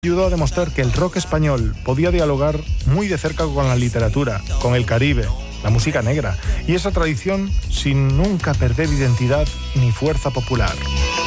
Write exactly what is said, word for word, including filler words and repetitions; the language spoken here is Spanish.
ayudó a demostrar que el rock español podía dialogar muy de cerca con la literatura, con el Caribe, la música negra y esa tradición sin nunca perder identidad ni fuerza popular.